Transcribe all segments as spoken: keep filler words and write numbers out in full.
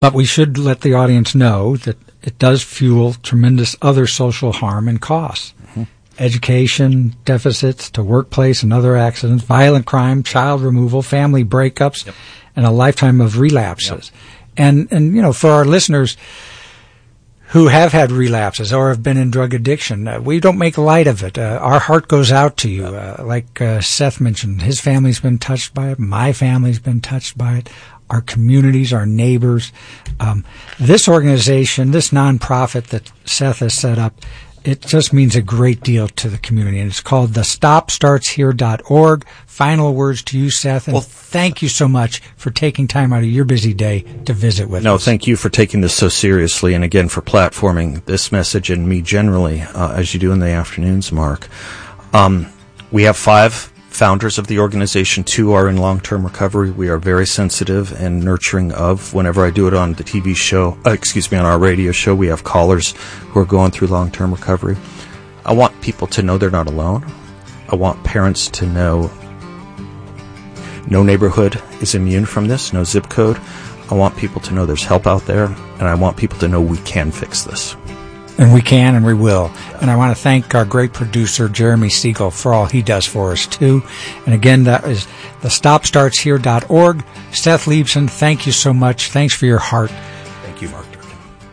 But we should let the audience know that it does fuel tremendous other social harm and costs. Mm-hmm. Education deficits to workplace and other accidents, violent crime, child removal, family breakups, yep. and a lifetime of relapses. Yep. And, and, you know, for our listeners who have had relapses or have been in drug addiction, uh, we don't make light of it. Uh, our heart goes out to you. Uh, like uh, Seth mentioned, his family's been touched by it. My family's been touched by it. Our communities, our neighbors. Um, this organization, this nonprofit that Seth has set up, it just means a great deal to the community. And it's called the stop starts here dot org. Final words to you, Seth. And well, thank you so much for taking time out of your busy day to visit with no, us. No, thank you for taking this so seriously. And again, for platforming this message and me generally, uh, as you do in the afternoons, Mark. Um, we have five founders of the organization. Two are in long-term recovery. We are very sensitive and nurturing of, whenever I do it on the T V show, uh, excuse me, on our radio show, we have callers who are going through long-term recovery. I want people to know they're not alone. I want parents to know no neighborhood is immune from this, no zip code. I want people to know there's help out there, and I want people to know we can fix this. And we can, and we will. And I want to thank our great producer, Jeremy Siegel, for all he does for us, too. And again, that is the stop starts here dot org. Seth Leibsohn, thank you so much. Thanks for your heart. Thank you, Mark Durkin.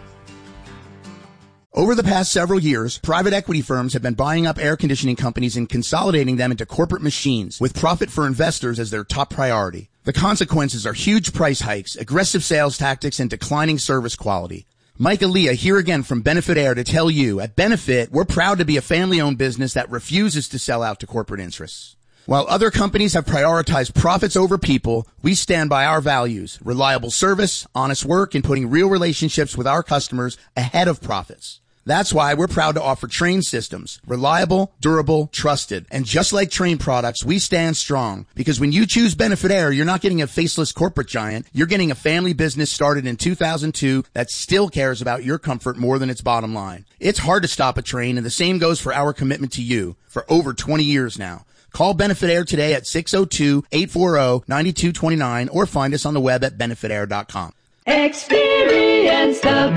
Over the past several years, private equity firms have been buying up air conditioning companies and consolidating them into corporate machines, with profit for investors as their top priority. The consequences are huge price hikes, aggressive sales tactics, and declining service quality. Mike Aaliyah here again from Benefit Air to tell you, at Benefit, we're proud to be a family-owned business that refuses to sell out to corporate interests. While other companies have prioritized profits over people, we stand by our values, reliable service, honest work, and putting real relationships with our customers ahead of profits. That's why we're proud to offer Trane systems, reliable, durable, trusted. And just like Trane products, we stand strong, because when you choose Benefit Air, you're not getting a faceless corporate giant. You're getting a family business started in two thousand two that still cares about your comfort more than its bottom line. It's hard to stop a Trane, and the same goes for our commitment to you for over twenty years now. Call Benefit Air today at six oh two, eight four zero, nine two two nine or find us on the web at benefit air dot com. Experience the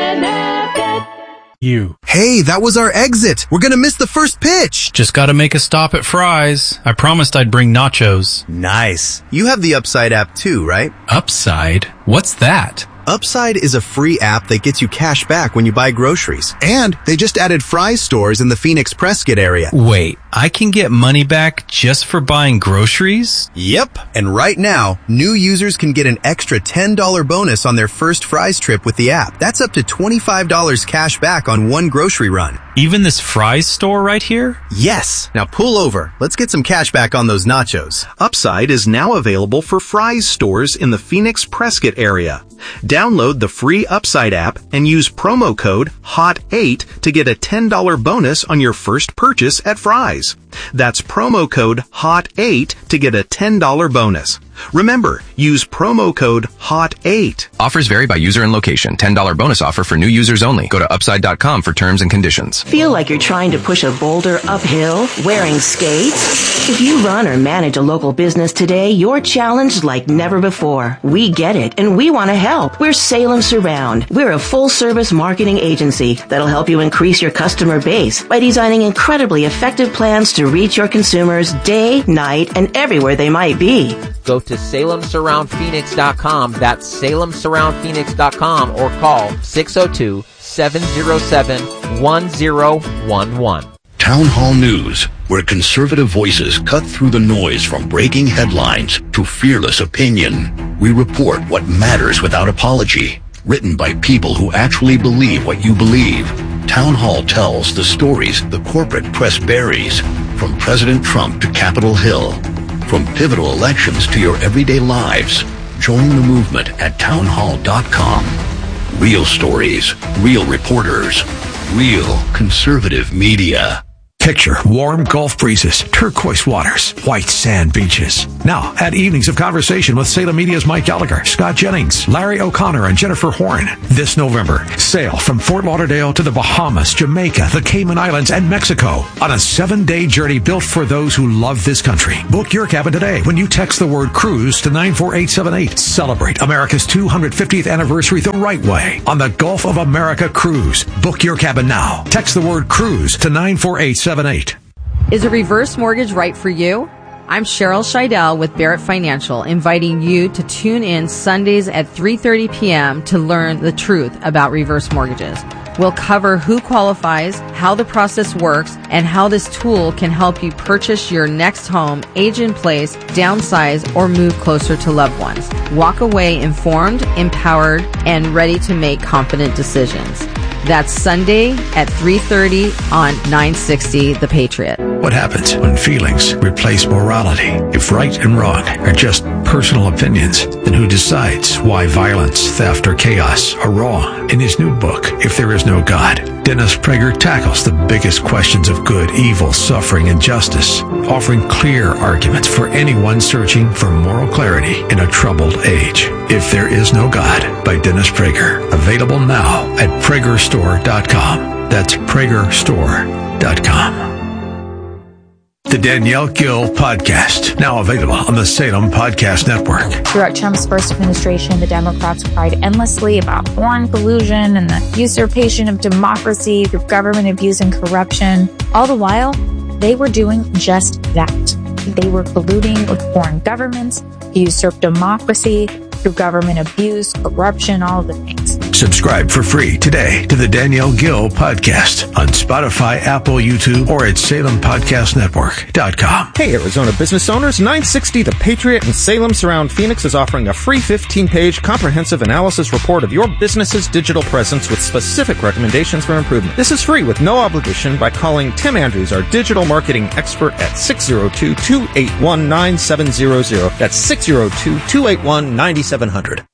benefit. You. Hey, that was our exit. We're gonna miss the first pitch. Just gotta make a stop at Fry's. I promised I'd bring nachos. Nice. You have the Upside app too, right? Upside? What's that? Upside is a free app that gets you cash back when you buy groceries. And they just added Fry's stores in the Phoenix Prescott area. Wait, I can get money back just for buying groceries? Yep. And right now, new users can get an extra ten dollars bonus on their first Fry's trip with the app. That's up to twenty-five dollars cash back on one grocery run. Even this Fry's store right here? Yes. Now pull over. Let's get some cash back on those nachos. Upside is now available for Fry's stores in the Phoenix Prescott area. Download the free Upside app and use promo code H O T eight to get a ten dollars bonus on your first purchase at Fry's. That's promo code H O T eight to get a ten dollars bonus. Remember, use promo code H O T eight. Offers vary by user and location. ten dollars bonus offer for new users only. Go to upside dot com for terms and conditions. Feel like you're trying to push a boulder uphill wearing skates? If you run or manage a local business today, you're challenged like never before. We get it, and we want to help. We're Salem Surround. We're a full-service marketing agency that'll help you increase your customer base by designing incredibly effective plans to reach your consumers day, night, and everywhere they might be. Go to salem surround phoenix dot com. That's salem surround phoenix dot com or call six oh two, seven oh seven, one oh one one. Town Hall News, where conservative voices cut through the noise from breaking headlines to fearless opinion. We report what matters without apology. Written by people who actually believe what you believe. Town Hall tells the stories the corporate press buries, from President Trump to Capitol Hill. From pivotal elections to your everyday lives, join the movement at town hall dot com. Real stories, real reporters, real conservative media. Picture warm Gulf breezes, turquoise waters, white sand beaches. Now, add evenings of conversation with Salem Media's Mike Gallagher, Scott Jennings, Larry O'Connor, and Jennifer Horn. This November, sail from Fort Lauderdale to the Bahamas, Jamaica, the Cayman Islands, and Mexico on a seven-day journey built for those who love this country. Book your cabin today when you text the word cruise to nine four eight seven eight. Celebrate America's two hundred fiftieth anniversary the right way on the Gulf of America Cruise. Book your cabin now. Text the word cruise to nine four eight seven eight. Is a reverse mortgage right for you? I'm Cheryl Scheidel with Barrett Financial, inviting you to tune in Sundays at three thirty p.m. to learn the truth about reverse mortgages. We'll cover who qualifies, how the process works, and how this tool can help you purchase your next home, age in place, downsize, or move closer to loved ones. Walk away informed, empowered, and ready to make confident decisions. That's Sunday at three thirty on nine sixty The Patriot. What happens when feelings replace morality? If right and wrong are just personal opinions, then who decides why violence, theft, or chaos are wrong? In his new book, If There Is No God, Dennis Prager tackles the biggest questions of good, evil, suffering, and justice, offering clear arguments for anyone searching for moral clarity in a troubled age. If There Is No God by Dennis Prager. Available now at Prager Store dot com. That's Prager Store dot com. The Danielle Gill Podcast, now available on the Salem Podcast Network. Throughout Trump's first administration, the Democrats cried endlessly about foreign collusion and the usurpation of democracy through government abuse and corruption. All the while, they were doing just that. They were colluding with foreign governments to usurp democracy through government abuse, corruption, all of the things. Subscribe for free today to the Danielle Gill Podcast on Spotify, Apple, YouTube, or at Salem Podcast Network dot com. Hey, Arizona business owners, nine sixty The Patriot and Salem Surround Phoenix is offering a free fifteen-page comprehensive analysis report of your business's digital presence with specific recommendations for improvement. This is free with no obligation by calling Tim Andrews, our digital marketing expert, at six oh two, two eight one, nine seven zero zero. That's six oh two, two eight one, nine seven zero zero.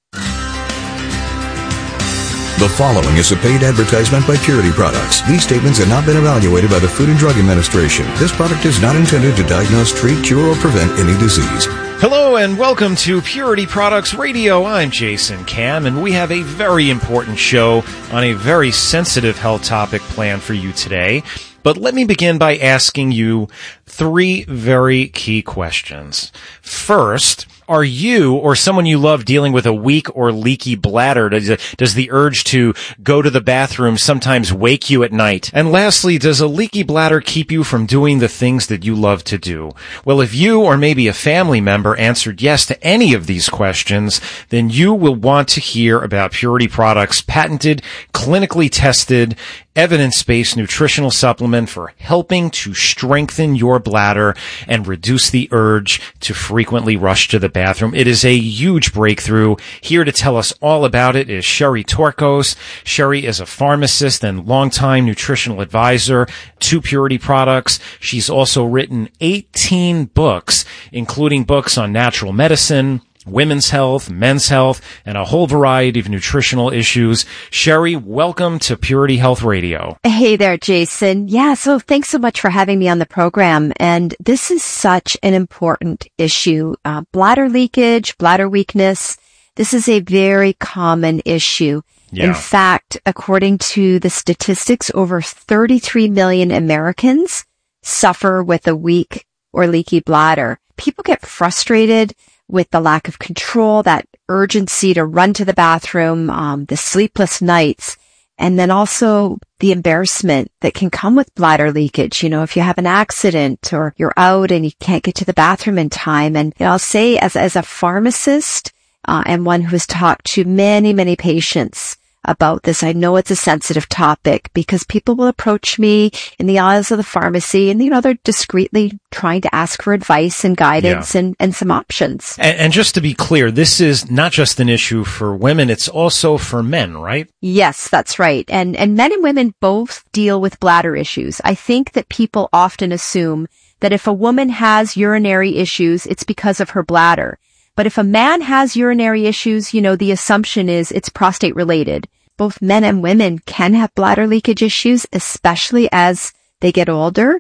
The following is a paid advertisement by Purity Products. These statements have not been evaluated by the Food and Drug Administration. This product is not intended to diagnose, treat, cure, or prevent any disease. Hello and welcome to Purity Products Radio. I'm Jason Cam, and we have a very important show on a very sensitive health topic planned for you today. But let me begin by asking you three very key questions. First, are you or someone you love dealing with a weak or leaky bladder? Does, does the urge to go to the bathroom sometimes wake you at night? And lastly, does a leaky bladder keep you from doing the things that you love to do? Well, if you or maybe a family member answered yes to any of these questions, then you will want to hear about Purity Products' patented, clinically tested, evidence-based nutritional supplement for helping to strengthen your bladder and reduce the urge to frequently rush to the bathroom. It is a huge breakthrough. Here to tell us all about it is Sherry Torkos. Sherry is a pharmacist and longtime nutritional advisor to Purity Products. She's also written eighteen books, including books on natural medicine, women's health, men's health, and a whole variety of nutritional issues. Sherry, welcome to Purity Health Radio. Hey there, Jason. Yeah, so thanks so much for having me on the program. And this is such an important issue. Uh, bladder leakage, bladder weakness. This is a very common issue. Yeah. In fact, according to the statistics, over thirty-three million Americans suffer with a weak or leaky bladder. People get frustrated with the lack of control, that urgency to run to the bathroom, um, the sleepless nights, and then also the embarrassment that can come with bladder leakage. You know, if you have an accident or you're out and you can't get to the bathroom in time. And you know, I'll say as, as a pharmacist, uh, and one who has talked to many, many patients about this, I know it's a sensitive topic because people will approach me in the aisles of the pharmacy and, you know, they're discreetly trying to ask for advice and guidance yeah. and, and some options. And, and just to be clear, this is not just an issue for women, it's also for men, right? Yes, that's right. And, and men and women both deal with bladder issues. I think that people often assume that if a woman has urinary issues, it's because of her bladder. But if a man has urinary issues, you know, the assumption is it's prostate related. Both men and women can have bladder leakage issues, especially as they get older.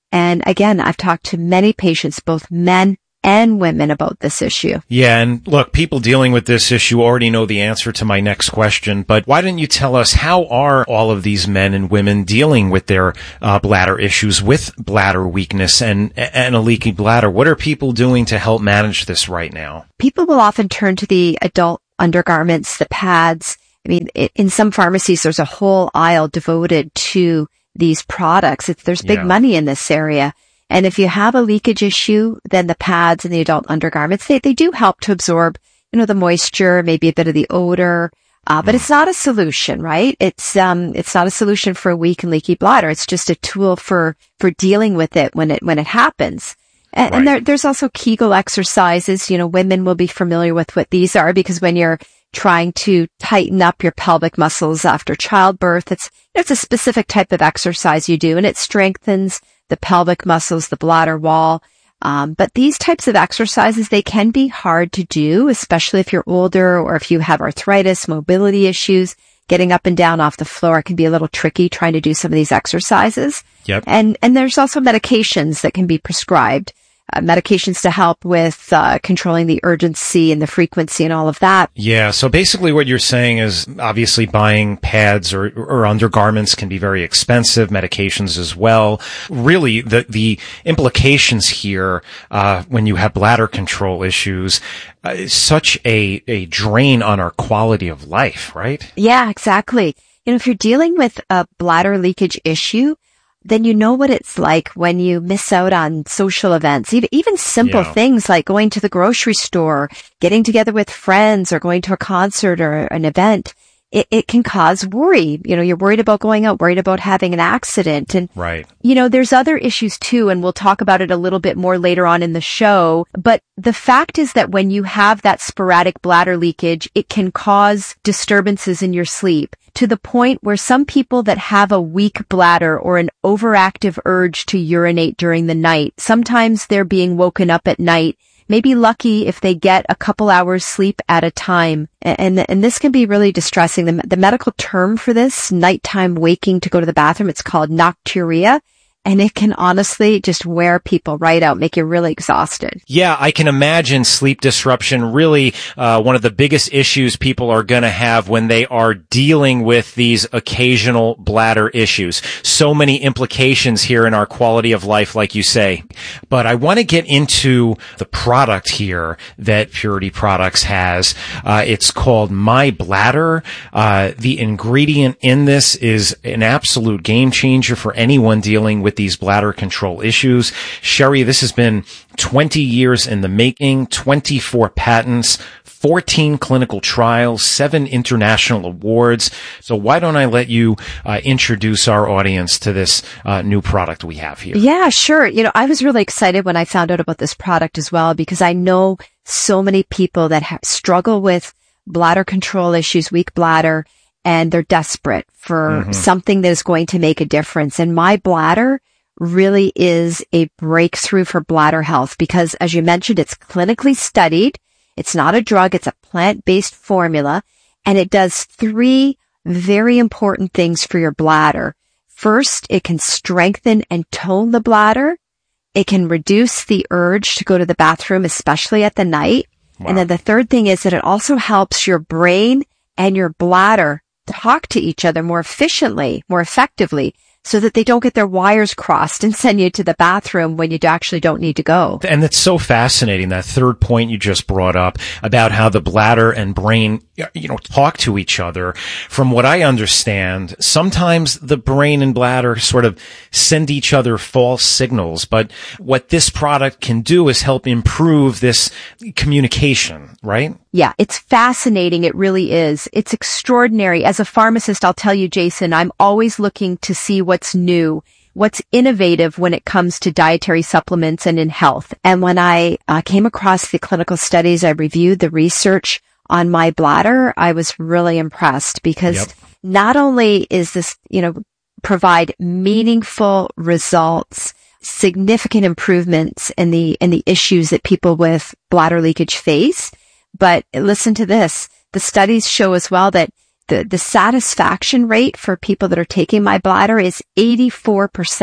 And again, I've talked to many patients, both men and women, about this issue. Yeah, and look, people dealing with this issue already know the answer to my next question, but why don't you tell us, how are all of these men and women dealing with their uh, bladder issues, with bladder weakness and and a leaky bladder? What are people doing to help manage this right now? People will often turn to the adult undergarments, the pads. I mean, in some pharmacies, there's a whole aisle devoted to these products. It's, there's big Yeah. money in this area. And if you have a leakage issue, then the pads and the adult undergarments, they, they do help to absorb, you know, the moisture, maybe a bit of the odor. Uh, but it's not a solution, right? It's, um, it's not a solution for a weak and leaky bladder. It's just a tool for, for dealing with it when it, when it happens. And, and there, there's also Kegel exercises. You know, women will be familiar with what these are, because when you're trying to tighten up your pelvic muscles after childbirth, it's, it's a specific type of exercise you do, and it strengthens the pelvic muscles, the bladder wall. Um, but these types of exercises, they can be hard to do, especially if you're older or if you have arthritis, mobility issues. Getting up and down off the floor can be a little tricky trying to do some of these exercises. Yep. And, and there's also medications that can be prescribed. Uh, medications to help with uh, controlling the urgency and the frequency and all of that. Yeah, so basically what you're saying is, obviously buying pads or, or undergarments can be very expensive, medications as well. Really, the, the implications here, uh, when you have bladder control issues, uh, is such a, a drain on our quality of life, right? Yeah, exactly. You know, if you're dealing with a bladder leakage issue, then you know what it's like when you miss out on social events, even, even simple Yeah. things like going to the grocery store, getting together with friends, or going to a concert or an event. It, it can cause worry. You know, you're worried about going out, worried about having an accident. And, Right. you know, there's other issues too, and we'll talk about it a little bit more later on in the show. But the fact is that when you have that sporadic bladder leakage, it can cause disturbances in your sleep, to the point where some people that have a weak bladder or an overactive urge to urinate during the night, sometimes they're being woken up at night, may be lucky if they get a couple hours sleep at a time. And, and this can be really distressing. The, the medical term for this, nighttime waking to go to the bathroom, it's called nocturia. And it can honestly just wear people right out, make you really exhausted. Yeah, I can imagine sleep disruption really uh, one of the biggest issues people are going to have when they are dealing with these occasional bladder issues. So many implications here in our quality of life, like you say. But I want to get into the product here that Purity Products has. Uh, it's called My Bladder. Uh, the ingredient in this is an absolute game changer for anyone dealing with these bladder control issues. Sherry, this has been twenty years in the making, twenty-four patents, fourteen clinical trials, seven international awards. So why don't I let you uh, introduce our audience to this uh, new product we have here? Yeah, sure. You know, I was really excited when I found out about this product as well, because I know so many people that have struggle with bladder control issues, weak bladder, and they're desperate for Mhm. something that is going to make a difference. And My Bladder really is a breakthrough for bladder health, because, as you mentioned, it's clinically studied. It's not a drug. It's a plant-based formula, and it does three very important things for your bladder. First, it can strengthen and tone the bladder. It can reduce the urge to go to the bathroom, especially at the night. And then the third thing is that it also helps your brain and your bladder talk to each other more efficiently, more effectively, so that they don't get their wires crossed and send you to the bathroom when you actually don't need to go. And it's so fascinating, that third point you just brought up about how the bladder and brain, you know, talk to each other. From what I understand, sometimes the brain and bladder sort of send each other false signals. But what this product can do is help improve this communication, right? Yeah, it's fascinating. It really is. It's extraordinary. As a pharmacist, I'll tell you, Jason, I'm always looking to see what's new, what's innovative when it comes to dietary supplements and in health. And when I uh, came across the clinical studies, I reviewed the research on My Bladder, I was really impressed, because Yep. not only is this, you know, provide meaningful results, significant improvements in the, in the issues that people with bladder leakage face, but listen to this. The studies show as well that the, the satisfaction rate for people that are taking My Bladder is eighty-four percent.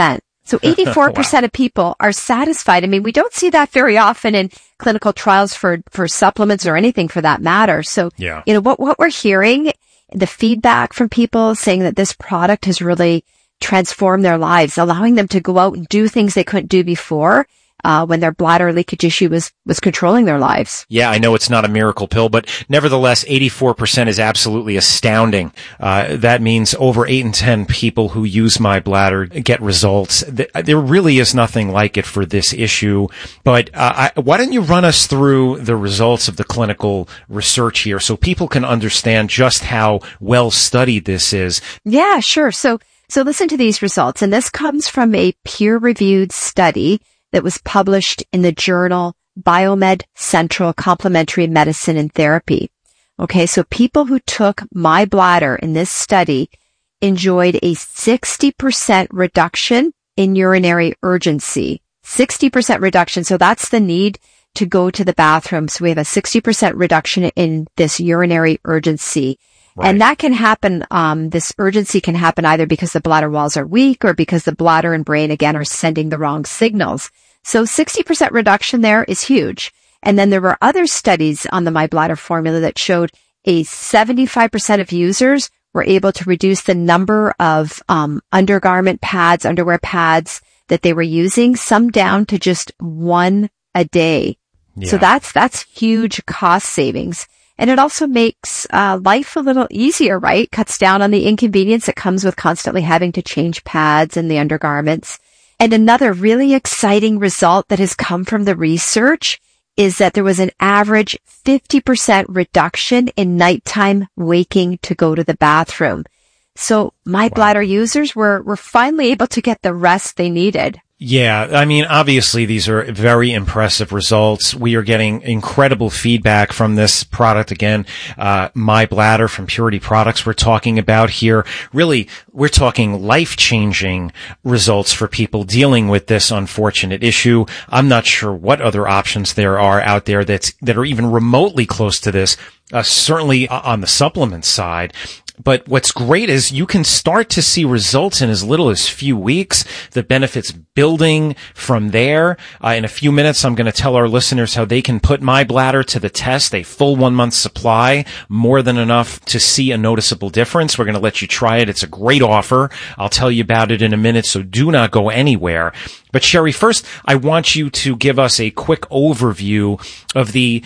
So eighty-four percent wow. of people are satisfied. I mean, we don't see that very often in clinical trials for, for supplements or anything for that matter. So, yeah. you know, what, what we're hearing, the feedback from people saying that this product has really transformed their lives, allowing them to go out and do things they couldn't do before. Uh, when their bladder leakage issue was, was controlling their lives. Yeah, I know it's not a miracle pill, but nevertheless, eighty-four percent is absolutely astounding. Uh, that means over eight in ten people who use My Bladder get results. There really is nothing like it for this issue. But uh, I, why don't you run us through the results of the clinical research here so people can understand just how well studied this is? Yeah, sure. So, so listen to these results. And this comes from a peer-reviewed study that was published in the journal Biomed Central Complementary Medicine and Therapy. Okay, so people who took My Bladder in this study enjoyed a sixty percent reduction in urinary urgency. sixty percent reduction. So that's the need to go to the bathroom. So we have a sixty percent reduction in this urinary urgency. Right. And that can happen, um, this urgency can happen either because the bladder walls are weak or because the bladder and brain, again, are sending the wrong signals. So sixty percent reduction there is huge. And then there were other studies on the My Bladder formula that showed a seventy-five percent of users were able to reduce the number of um, undergarment pads, underwear pads that they were using, some down to just one a day. Yeah. So that's, that's huge cost savings. And it also makes uh, life a little easier, right? Cuts down on the inconvenience that comes with constantly having to change pads and the undergarments. And another really exciting result that has come from the research is that there was an average fifty percent reduction in nighttime waking to go to the bathroom. So My Bladder users were, were finally able to get the rest they needed. Yeah, I mean, obviously these are very impressive results. We are getting incredible feedback from this product. Again, uh, My Bladder from Purity Products we're talking about here. Really, we're talking life-changing results for people dealing with this unfortunate issue. I'm not sure what other options there are out there that's, that are even remotely close to this, uh, certainly on the supplement side. But what's great is you can start to see results in as little as few weeks, the benefits building from there. Uh, in a few minutes, I'm going to tell our listeners how they can put My Bladder to the test, a full one month supply, more than enough to see a noticeable difference. We're going to let you try it. It's a great offer. I'll tell you about it in a minute, so do not go anywhere. But Sherry, first, I want you to give us a quick overview of the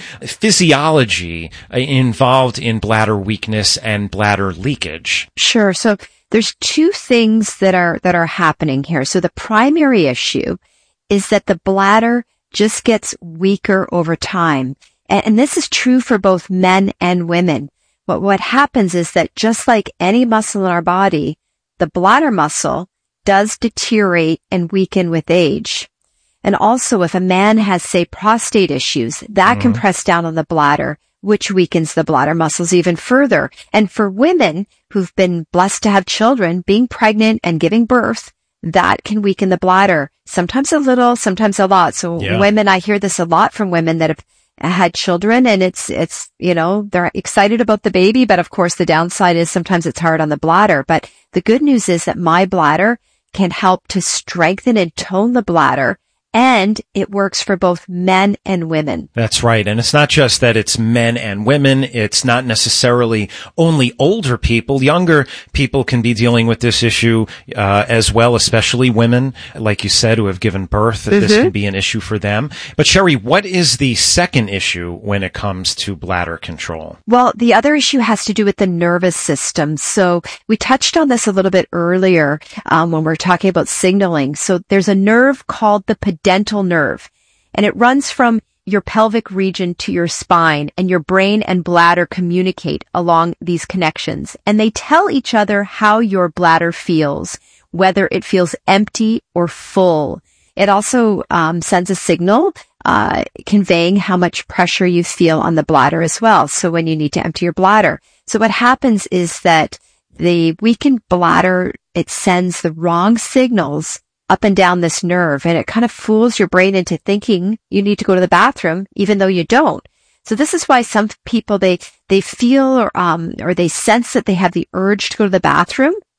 physiology involved in bladder weakness and bladder leakage. Sure. So there's two things that are, that are happening here. So the primary issue is that the bladder just gets weaker over time. And, and this is true for both men and women. But what happens is that just like any muscle in our body, the bladder muscle does deteriorate and weaken with age. And also if a man has, say, prostate issues, that mm-hmm. can press down on the bladder, which weakens the bladder muscles even further. And for women who've been blessed to have children, being pregnant and giving birth, that can weaken the bladder. Sometimes a little, sometimes a lot. So yeah. women, I hear this a lot from women that have had children, and it's, it's, you know, they're excited about the baby, but of course the downside is sometimes it's hard on the bladder. But the good news is that My Bladder can help to strengthen and tone the bladder, and it works for both men and women. That's right. And it's not just that it's men and women. It's not necessarily only older people. Younger people can be dealing with this issue uh, as well, especially women, like you said, who have given birth. Mm-hmm. This can be an issue for them. But Sherry, what is the second issue when it comes to bladder control? Well, the other issue has to do with the nervous system. So we touched on this a little bit earlier um, when we were talking about signaling. So there's a nerve called the dental nerve, and it runs from your pelvic region to your spine, and your brain and bladder communicate along these connections, and they tell each other how your bladder feels, whether it feels empty or full. It also um, sends a signal uh conveying how much pressure you feel on the bladder as well, so when you need to empty your bladder. So what happens is that the weakened bladder, it sends the wrong signals up and down this nerve, and it kind of fools your brain into thinking you need to go to the bathroom, even though you don't. So this is why some people, they, they feel or, um, or they sense that they have the urge to go to the bathroom,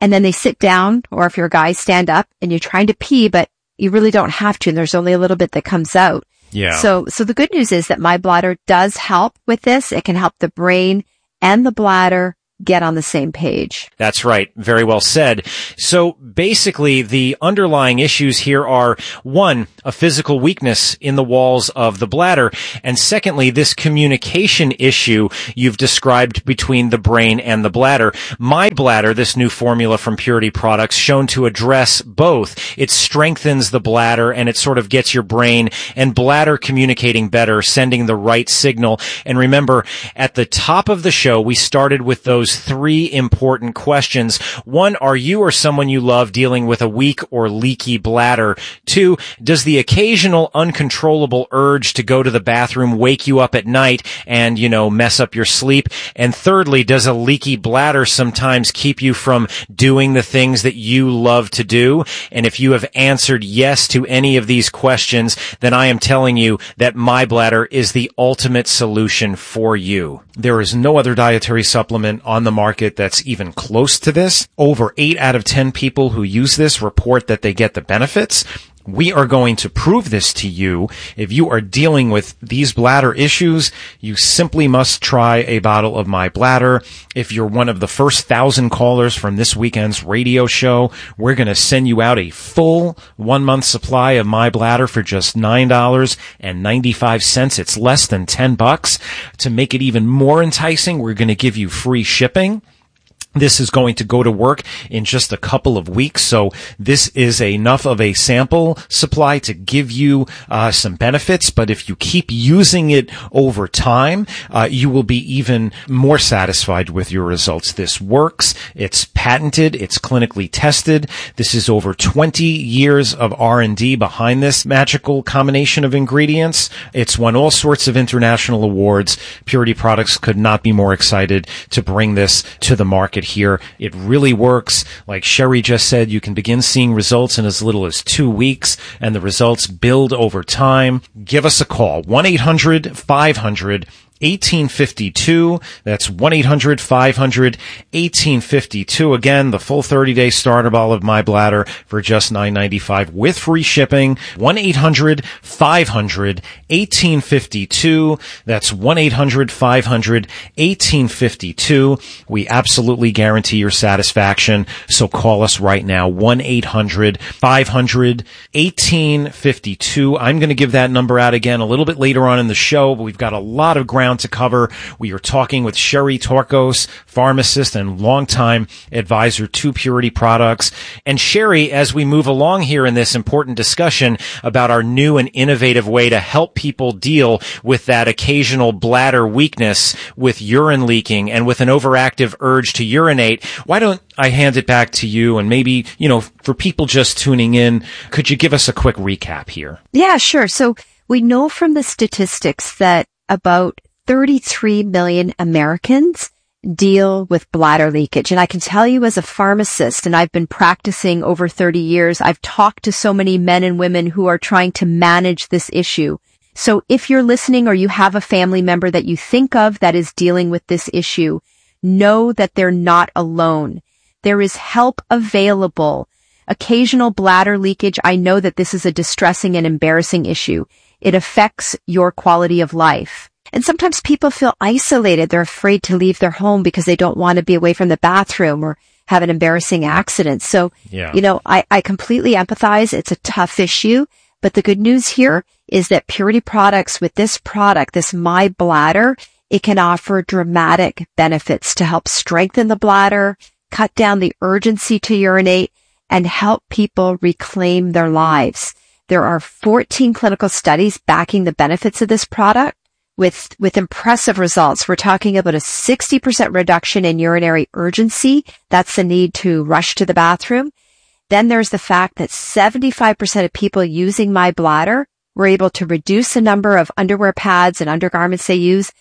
and then they sit down, or if you're a guy, stand up, and you're trying to pee, but you really don't have to, and there's only a little bit that comes out. Yeah. So, so the good news is that My Bladder does help with this. It can help the brain and the bladder get on the same page. That's right. Very well said. So basically, the underlying issues here are, one, a physical weakness in the walls of the bladder, and secondly, this communication issue you've described between the brain and the bladder. My Bladder, this new formula from Purity Products, shown to address both. It strengthens the bladder, and it sort of gets your brain and bladder communicating better, sending the right signal. And remember, at the top of the show, we started with those three important questions. One, are you or someone you love dealing with a weak or leaky bladder? Two, does the occasional uncontrollable urge to go to the bathroom wake you up at night and, you know, mess up your sleep? And thirdly, does a leaky bladder sometimes keep you from doing the things that you love to do? And if you have answered yes to any of these questions, then I am telling you that My Bladder is the ultimate solution for you. There is no other dietary supplement on the market that's even close to this. Over eight out of ten people who use this report that they get the benefits. We are going to prove this to you. If you are dealing with these bladder issues, you simply must try a bottle of My Bladder. If you're one of the first thousand callers from this weekend's radio show, we're going to send you out a full one-month supply of My Bladder for just nine dollars and ninety-five cents. It's less than ten bucks. To make it even more enticing, we're going to give you free shipping. This is going to go to work in just a couple of weeks, so this is enough of a sample supply to give you uh, some benefits, but if you keep using it over time, uh, you will be even more satisfied with your results. This works. It's patented. It's clinically tested. This is over twenty years of R and D behind this magical combination of ingredients. It's won all sorts of international awards. Purity Products could not be more excited to bring this to the market here. It really works. Like Sherry just said, you can begin seeing results in as little as two weeks, and the results build over time. Give us a call. one eight hundred five hundred eighteen fifty-two. That's one eight hundred five hundred eighteen fifty-two. Again, the full thirty-day starter bottle of My Bladder for just nine ninety-five with free shipping. one eight hundred five hundred eighteen fifty-two. That's one eight hundred five hundred eighteen fifty-two. We absolutely guarantee your satisfaction, so call us right now. one eight hundred five hundred eighteen fifty-two. I'm going to give that number out again a little bit later on in the show, but we've got a lot of ground to cover. We are talking with Sherry Torkos, pharmacist and longtime advisor to Purity Products. And Sherry, as we move along here in this important discussion about our new and innovative way to help people deal with that occasional bladder weakness, with urine leaking and with an overactive urge to urinate, why don't I hand it back to you, and maybe, you know, for people just tuning in, could you give us a quick recap here? Yeah, sure. So we know from the statistics that about thirty-three million Americans deal with bladder leakage. And I can tell you as a pharmacist, and I've been practicing over thirty years, I've talked to so many men and women who are trying to manage this issue. So if you're listening or you have a family member that you think of that is dealing with this issue, know that they're not alone. There is help available. Occasional bladder leakage, I know that this is a distressing and embarrassing issue. It affects your quality of life. And sometimes people feel isolated. They're afraid to leave their home because they don't want to be away from the bathroom or have an embarrassing accident. So, yeah. you know, I, I completely empathize. It's a tough issue. But the good news here is that Purity Products, with this product, this My Bladder, it can offer dramatic benefits to help strengthen the bladder, cut down the urgency to urinate, and help people reclaim their lives. There are fourteen clinical studies backing the benefits of this product with, with impressive results. We're talking about a sixty percent reduction in urinary urgency. That's the need to rush to the bathroom. Then there's the fact that seventy-five percent of people using My Bladder were able to reduce the number of underwear pads and undergarments they use.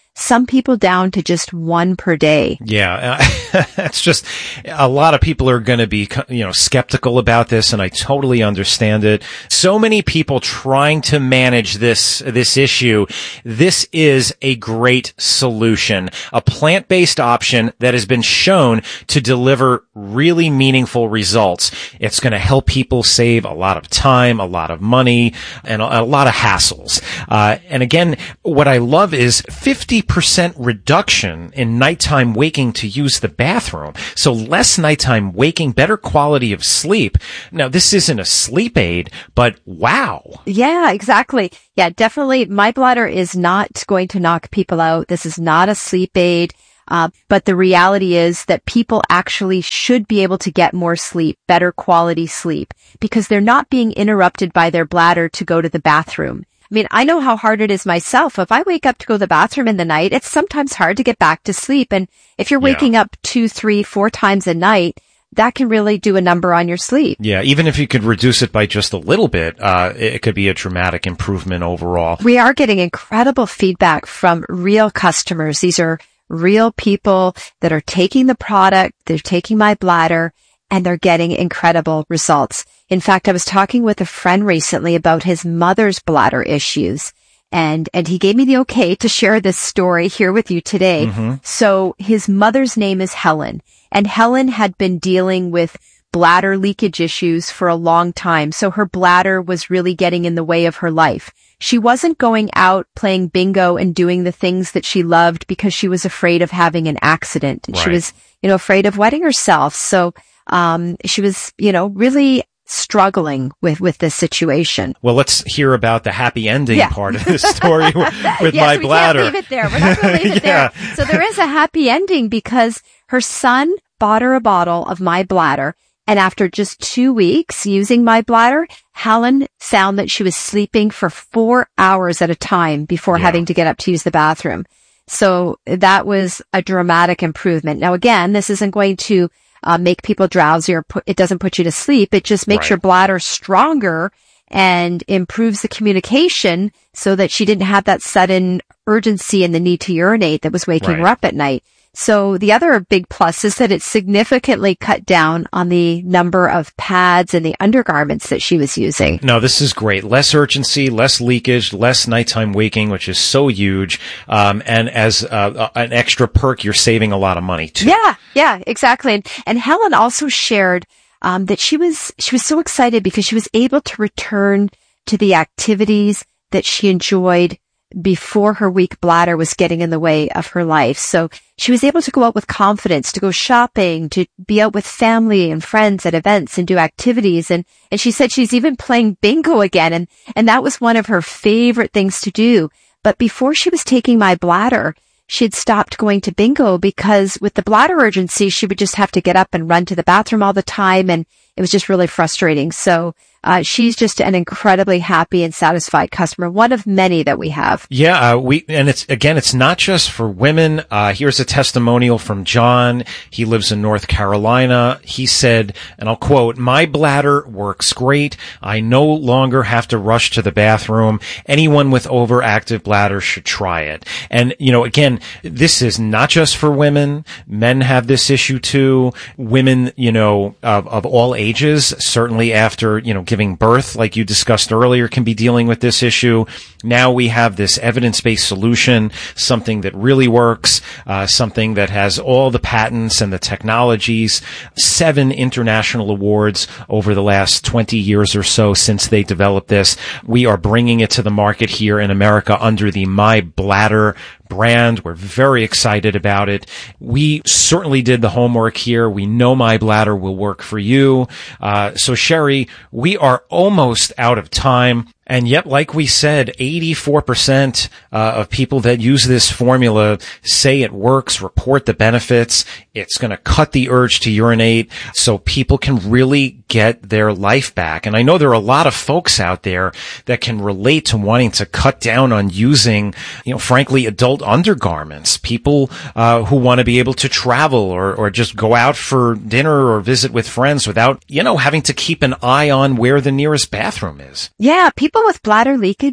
Some people down to just one per day. Yeah, uh, it's just a lot of people are going to be, you know, skeptical about this, and I totally understand it. So many people trying to manage this this issue. This is a great solution, a plant-based option that has been shown to deliver really meaningful results. It's going to help people save a lot of time, a lot of money, and a, a lot of hassles. Uh, and again, what I love is fifty percent reduction in nighttime waking to use the bathroom. So less nighttime waking, better quality of sleep. Now, this isn't a sleep aid, but wow. Yeah, exactly. Yeah, definitely. My Bladder is not going to knock people out. This is not a sleep aid. Uh, but the reality is that people actually should be able to get more sleep, better quality sleep, because they're not being interrupted by their bladder to go to the bathroom. I mean, I know how hard it is myself. If I wake up to go to the bathroom in the night, it's sometimes hard to get back to sleep. And if you're waking yeah. up two, three, four times a night, that can really do a number on your sleep. Yeah, even if you could reduce it by just a little bit, uh, it could be a dramatic improvement overall. We are getting incredible feedback from real customers. These are real people that are taking the product, they're taking My Bladder, and they're getting incredible results. In fact, I was talking with a friend recently about his mother's bladder issues, and and he gave me the okay to share this story here with you today. Mm-hmm. So his mother's name is Helen, and Helen had been dealing with bladder leakage issues for a long time, so her bladder was really getting in the way of her life. She wasn't going out playing bingo and doing the things that she loved because she was afraid of having an accident. Right. She was, you know, afraid of wetting herself. So um she was, you know, really struggling with, with this situation. Well, let's hear about the happy ending yeah. part of this story with, with yes, My we Bladder. Can't leave it there. We're not going to leave it yeah. there. So there is a happy ending because her son bought her a bottle of My Bladder. And after just two weeks using My Bladder, Helen found that she was sleeping for four hours at a time before yeah. having to get up to use the bathroom. So that was a dramatic improvement. Now, again, this isn't going to Uh, make people drowsy or put, it doesn't put you to sleep. It just makes right. your bladder stronger and improves the communication so that she didn't have that sudden urgency and the need to urinate that was waking right. her up at night. So the other big plus is that it significantly cut down on the number of pads and the undergarments that she was using. No, this is great. Less urgency, less leakage, less nighttime waking, which is so huge. Um, and as uh, an extra perk, you're saving a lot of money too. Yeah, yeah, exactly. And, and Helen also shared um, that she was she was so excited because she was able to return to the activities that she enjoyed before her weak bladder was getting in the way of her life. So she was able to go out with confidence, to go shopping, to be out with family and friends at events and do activities. And, and she said she's even playing bingo again. And, and that was one of her favorite things to do. But before she was taking My Bladder, she had stopped going to bingo because with the bladder urgency, she would just have to get up and run to the bathroom all the time. And it was just really frustrating. So Uh, she's just an incredibly happy and satisfied customer, one of many that we have. Yeah, uh, we, and it's, again, it's not just for women. Uh, here's a testimonial from John. He lives in North Carolina. He said, and I'll quote, "My bladder works great. I no longer have to rush to the bathroom. Anyone with overactive bladder should try it." And, you know, again, this is not just for women. Men have this issue too. Women, you know, of, of all ages, certainly after, you know, giving birth, like you discussed earlier, can be dealing with this issue. Now we have this evidence-based solution, something that really works, uh, something that has all the patents and the technologies, seven international awards over the last twenty years or so since they developed this. We are bringing it to the market here in America under the My Bladder brand. We're very excited about it. We certainly did the homework here. We know My Bladder will work for you. Uh, so Sherry, we are almost out of time. And yet, like we said, eighty-four percent uh, of people that use this formula say it works, report the benefits. It's going to cut the urge to urinate so people can really get their life back. And I know there are a lot of folks out there that can relate to wanting to cut down on using, you know, frankly, adult undergarments. People uh, who want to be able to travel or, or just go out for dinner or visit with friends without, you know, having to keep an eye on where the nearest bathroom is. Yeah, people with bladder leakage,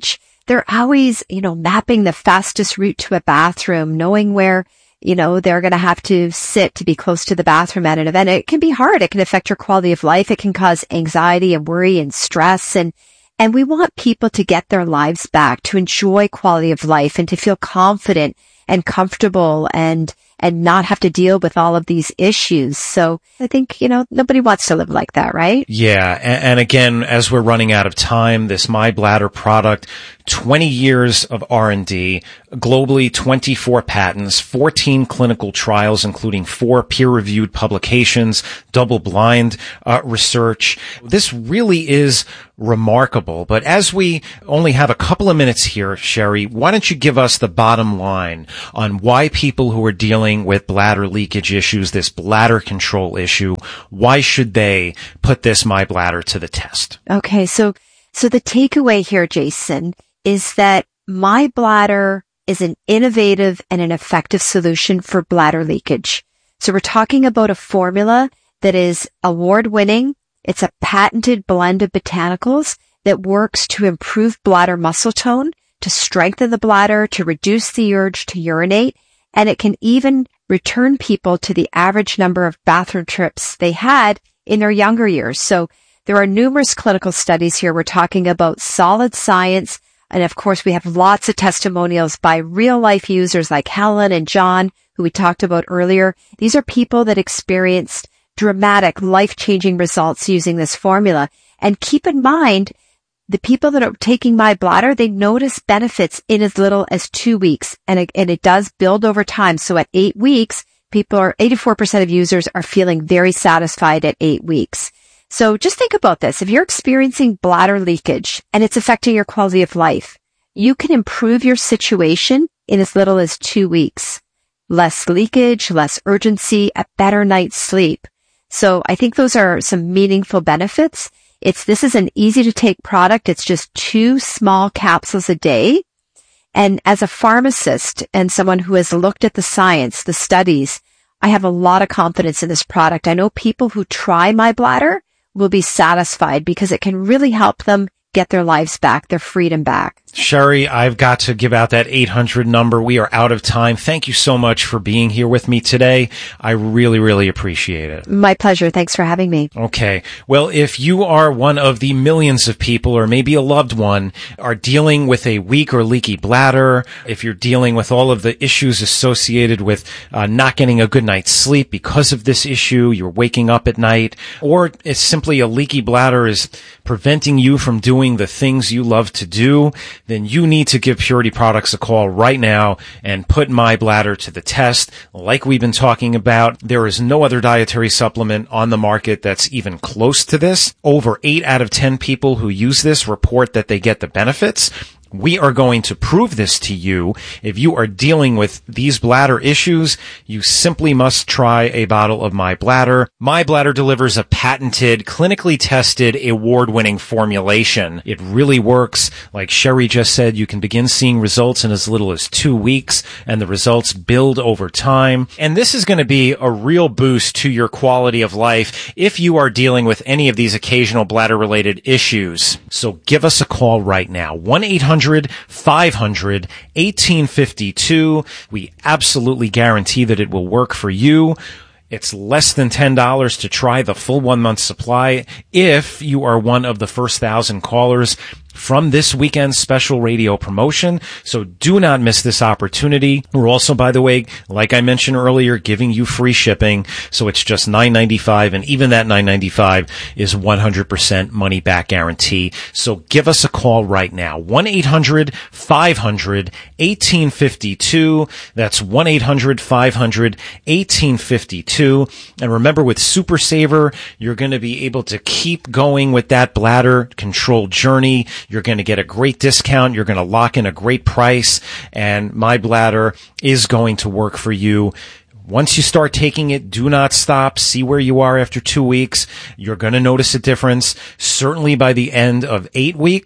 they're always, you know, mapping the fastest route to a bathroom, knowing where, you know, they're going to have to sit to be close to the bathroom at an event. It can be hard. It can affect your quality of life. It can cause anxiety and worry and stress. And, and we want people to get their lives back, to enjoy quality of life and to feel confident and comfortable and, and not have to deal with all of these issues. So I think, you know, nobody wants to live like that, right? Yeah. And, and again, as we're running out of time, this My Bladder product, twenty years of R and D, globally twenty-four patents, fourteen clinical trials, including four peer-reviewed publications, double-blind uh, research. This really is remarkable. But as we only have a couple of minutes here, Sherry, why don't you give us the bottom line on why people who are dealing with bladder leakage issues, this bladder control issue, why should they put this My Bladder to the test? Okay, so so the takeaway here, Jason, is that My Bladder is an innovative and an effective solution for bladder leakage. So we're talking about a formula that is award-winning. It's a patented blend of botanicals that works to improve bladder muscle tone, to strengthen the bladder, to reduce the urge to urinate, and it can even return people to the average number of bathroom trips they had in their younger years. So there are numerous clinical studies here. We're talking about solid science. And of course, we have lots of testimonials by real life users like Helen and John, who we talked about earlier. These are people that experienced dramatic, life-changing results using this formula. And keep in mind, the people that are taking My Bladder, they notice benefits in as little as two weeks. And it, and it does build over time. So at eight weeks, people are, eighty-four percent of users are feeling very satisfied at eight weeks. So just think about this. If you're experiencing bladder leakage and it's affecting your quality of life, you can improve your situation in as little as two weeks. Less leakage, less urgency, a better night's sleep. So I think those are some meaningful benefits. It's, this is an easy to take product. It's just two small capsules a day. And as a pharmacist and someone who has looked at the science, the studies, I have a lot of confidence in this product. I know people who try My Bladder will be satisfied because it can really help them get their lives back, their freedom back. Sherry, I've got to give out that eight hundred number. We are out of time. Thank you so much for being here with me today. I really, really appreciate it. My pleasure. Thanks for having me. Okay. Well, if you are one of the millions of people, or maybe a loved one, are dealing with a weak or leaky bladder, if you're dealing with all of the issues associated with uh, not getting a good night's sleep because of this issue, you're waking up at night, or it's simply a leaky bladder is preventing you from doing the things you love to do, then you need to give Purity Products a call right now and put My Bladder to the test. Like we've been talking about, there is no other dietary supplement on the market that's even close to this. Over eight out of ten people who use this report that they get the benefits. We are going to prove this to you. If you are dealing with these bladder issues, you simply must try a bottle of My Bladder. My Bladder delivers a patented, clinically tested, award-winning formulation. It really works. Like Sherry just said, you can begin seeing results in as little as two weeks, and the results build over time. And this is going to be a real boost to your quality of life if you are dealing with any of these occasional bladder-related issues. So give us a call right now. one eight hundred five hundred eighteen fifty-two. We absolutely guarantee that it will work for you. It's less than ten dollars to try the full one month supply if you are one of the first thousand callers from this weekend's special radio promotion. So do not miss this opportunity. We're also, by the way, like I mentioned earlier, giving you free shipping. So it's just nine ninety-five, and even that nine ninety-five is one hundred percent money back guarantee. So give us a call right now. one eight hundred five hundred eighteen fifty-two. That's one eight hundred five hundred eighteen fifty-two. And remember, with Super Saver, you're going to be able to keep going with that bladder control journey. You're going to get a great discount. You're going to lock in a great price, and My Bladder is going to work for you. Once you start taking it, do not stop. See where you are after two weeks. You're going to notice a difference, certainly by the end of eight weeks.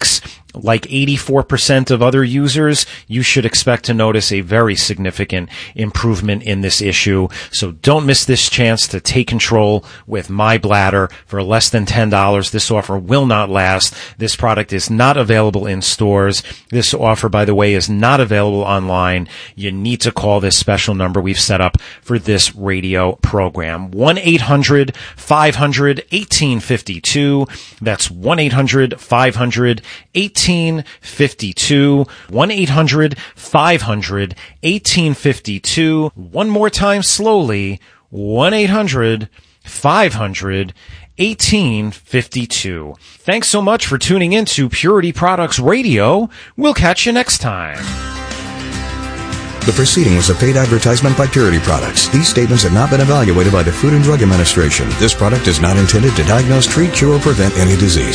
like eighty-four percent of other users, you should expect to notice a very significant improvement in this issue. So don't miss this chance to take control with My Bladder for less than ten dollars. This offer will not last. This product is not available in stores. This offer, by the way, is not available online. You need to call this special number we've set up for this radio program. one eight hundred five hundred eighteen fifty-two. That's one eight hundred five hundred eighteen fifty-two. one eight hundred five hundred eighteen fifty-two. One more time slowly. one eight hundred five hundred eighteen fifty-two. Thanks so much for tuning in to Purity Products Radio. We'll catch you next time. The proceeding was a paid advertisement by Purity Products. These statements have not been evaluated by the Food and Drug Administration. This product is not intended to diagnose, treat, cure, or prevent any disease.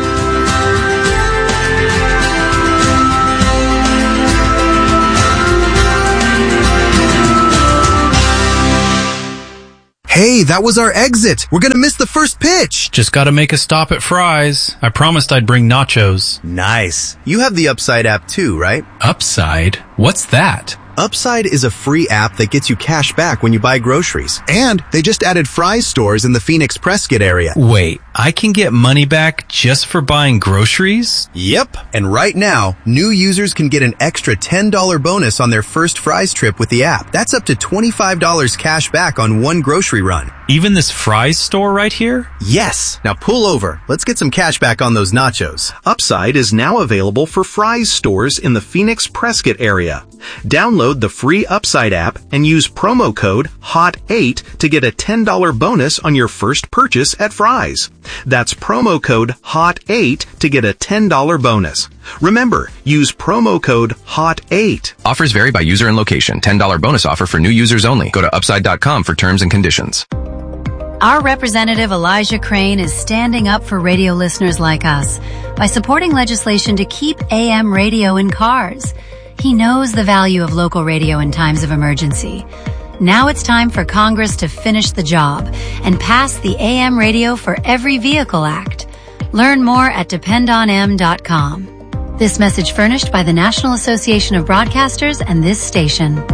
Hey, that was our exit. We're gonna miss the first pitch. Just gotta make a stop at Fry's. I promised I'd bring nachos. Nice. You have the Upside app too, right? Upside? What's that? Upside is a free app that gets you cash back when you buy groceries. And they just added Fry's stores in the Phoenix Prescott area. Wait, I can get money back just for buying groceries? Yep. And right now, new users can get an extra ten dollars bonus on their first Fry's trip with the app. That's up to twenty-five dollars cash back on one grocery run. Even this Fry's store right here? Yes. Now pull over. Let's get some cash back on those nachos. Upside is now available for Fry's stores in the Phoenix Prescott area. Download the free Upside app and use promo code H O T eight to get a ten dollars bonus on your first purchase at Fry's. That's promo code H O T eight to get a ten dollars bonus. Remember, use promo code H O T eight. Offers vary by user and location. ten dollars bonus offer for new users only. Go to upside dot com for terms and conditions. Our representative Elijah Crane is standing up for radio listeners like us by supporting legislation to keep A M radio in cars. He knows the value of local radio in times of emergency. Now it's time for Congress to finish the job and pass the A M Radio for Every Vehicle Act. Learn more at depend on m dot com. This message furnished by the National Association of Broadcasters and this station.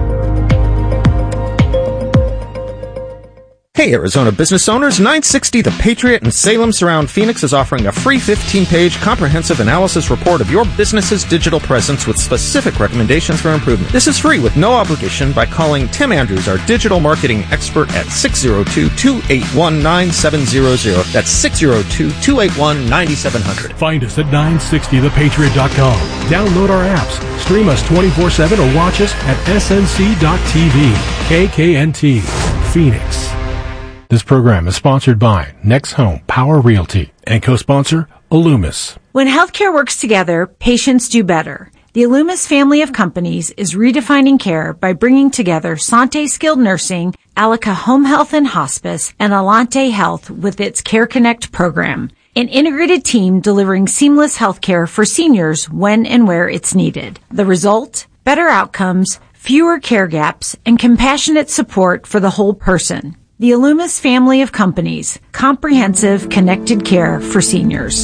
Hey, Arizona business owners, nine sixty The Patriot and Salem Surround Phoenix is offering a free fifteen-page comprehensive analysis report of your business's digital presence with specific recommendations for improvement. This is free with no obligation by calling Tim Andrews, our digital marketing expert, at six oh two, two eight one, nine seven zero zero. That's six oh two, two eight one, nine seven zero zero. Find us at nine sixty the patriot dot com. Download our apps, stream us twenty-four seven, or watch us at s n c dot t v. K K N T, Phoenix. This program is sponsored by Next Home Power Realty and co-sponsor Alumis. When healthcare works together, patients do better. The Alumis family of companies is redefining care by bringing together Sante Skilled Nursing, Alica Home Health and Hospice, and Alante Health with its Care Connect program. An integrated team delivering seamless healthcare for seniors when and where it's needed. The result? Better outcomes, fewer care gaps, and compassionate support for the whole person. The Alumis family of companies, comprehensive connected care for seniors.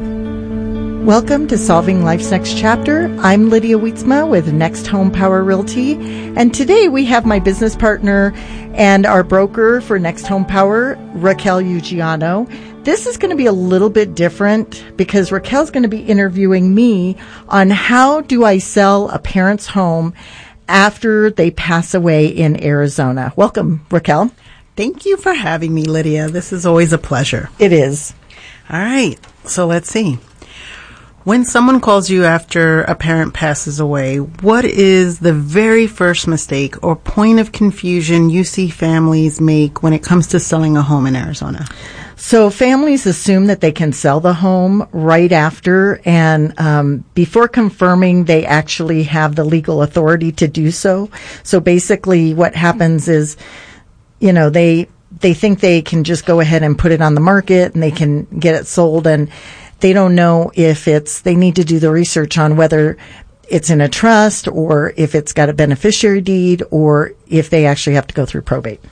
Welcome to Solving Life's Next Chapter. I'm Lydia Wietzma with Next Home Power Realty, and today we have my business partner and our broker for Next Home Power, Raquel Ugiano. This is going to be a little bit different because Raquel's going to be interviewing me on how do I sell a parent's home after they pass away in Arizona. Welcome, Raquel. Thank you for having me, Lydia. This is always a pleasure. It is. All right. So let's see. When someone calls you after a parent passes away, what is the very first mistake or point of confusion you see families make when it comes to selling a home in Arizona? So families assume that they can sell the home right after, and um, before confirming they actually have the legal authority to do so. So basically what happens is, you know, they they think they can just go ahead and put it on the market and they can get it sold, and they don't know if it's, they need to do the research on whether it's in a trust or if it's got a beneficiary deed or if they actually have to go through probate.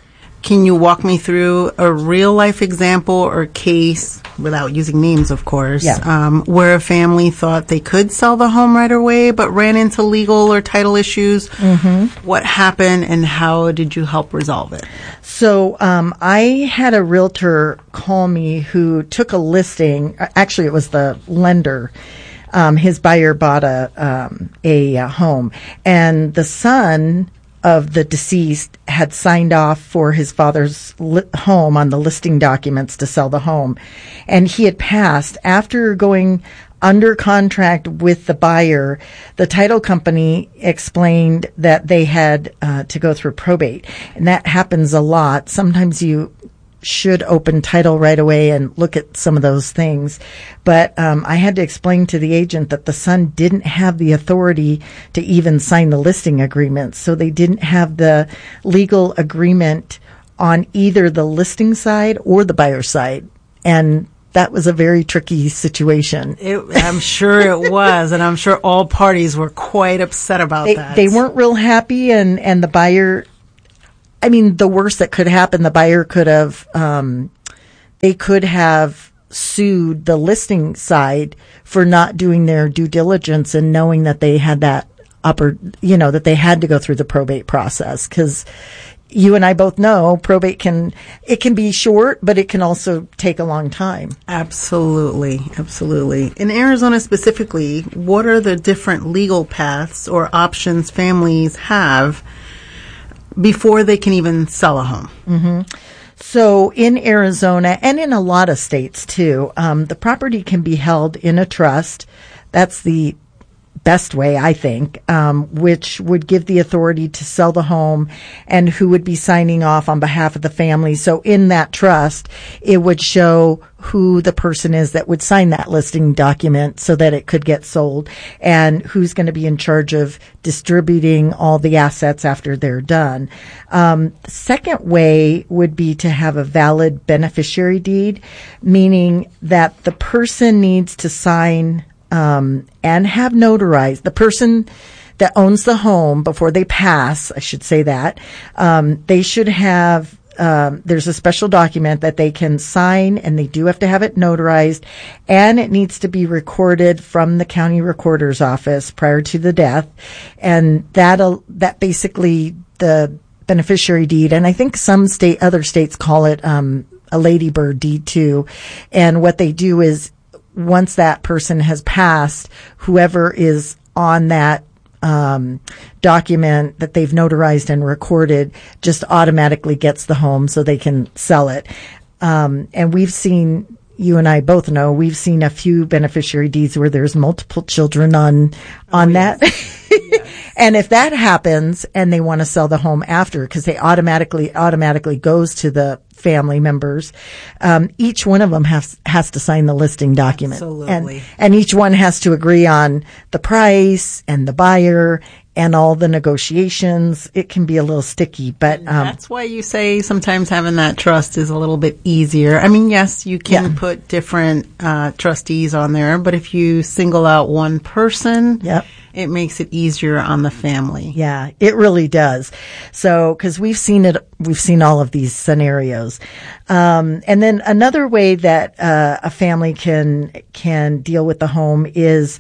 Can you walk me through a real life example or case, without using names, of course, Yeah. um, where a family thought they could sell the home right away but ran into legal or title issues? Mm-hmm. What happened and how did you help resolve it? So um, I had a realtor call me who took a listing. Actually, it was the lender. Um, his buyer bought a um, a, a home, and the son of the deceased had signed off for his father's li- home on the listing documents to sell the home. And he had passed. After going under contract with the buyer, the title company explained that they had uh, to go through probate. And that happens a lot. Sometimes you should open title right away and look at some of those things. But um, I had to explain to the agent that the son didn't have the authority to even sign the listing agreement. So they didn't have the legal agreement on either the listing side or the buyer side. And that was a very tricky situation. It, I'm sure it was, and I'm sure all parties were quite upset about They, that. they weren't real happy, and, and the buyer... I mean, the worst that could happen, the buyer could have, um, they could have sued the listing side for not doing their due diligence and knowing that they had that upper, you know, that they had to go through the probate process. Because you and I both know probate can, it can be short, but it can also take a long time. Absolutely, absolutely. In Arizona specifically, what are the different legal paths or options families have before they can even sell a home? Mm-hmm. So in Arizona and in a lot of states too, um, the property can be held in a trust. That's the best way, I think, um, which would give the authority to sell the home and who would be signing off on behalf of the family. So in that trust, it would show who the person is that would sign that listing document so that it could get sold and who's going to be in charge of distributing all the assets after they're done. Um, the second way would be to have a valid beneficiary deed, meaning that the person needs to sign Um, and have notarized. The person that owns the home before they pass, I should say that, um, they should have, um, there's a special document that they can sign and they do have to have it notarized and it needs to be recorded from the county recorder's office prior to the death. And that'll, that basically the beneficiary deed, and I think some state, other states call it, um, a ladybird deed too. And what they do is, once that person has passed, whoever is on that um, document that they've notarized and recorded just automatically gets the home so they can sell it. Um, and we've seen, you and I both know, we've seen a few beneficiary deeds where there's multiple children on on oh, that. Yes. Yes. And if that happens and they want to sell the home after, because they automatically automatically goes to the family members, um, each one of them has has to sign the listing document. Absolutely. And, and each one has to agree on the price and the buyer and all the negotiations. It can be a little sticky, but um, that's why you say sometimes having that trust is a little bit easier. I mean, yes, you can yeah. put different uh, trustees on there, but if you single out one person, yep. it makes it easier on the family. Yeah, it really does. So, because we've seen it, we've seen all of these scenarios. Um, and then another way that uh, a family can can deal with the home is